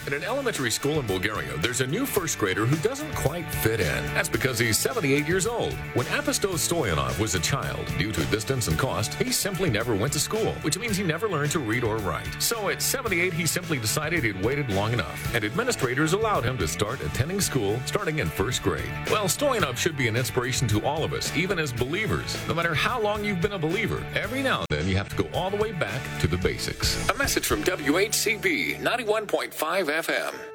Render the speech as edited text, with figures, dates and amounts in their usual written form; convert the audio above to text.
In an elementary school in Bulgaria, there's a new first grader who doesn't quite fit in. That's because he's 78 years old. When Apostos Stoyanov was a child, due to distance and cost, he simply never went to school, which means he never learned to read or write. So at 78, he simply decided he'd waited long enough, and administrators allowed him to start attending school starting in first grade. Well, Stoyanov should be an inspiration to all of us, even as believers. No matter how long you've been a believer, every now and then you have to go all the way back to the basics. A message from WHCB 91.5 FM.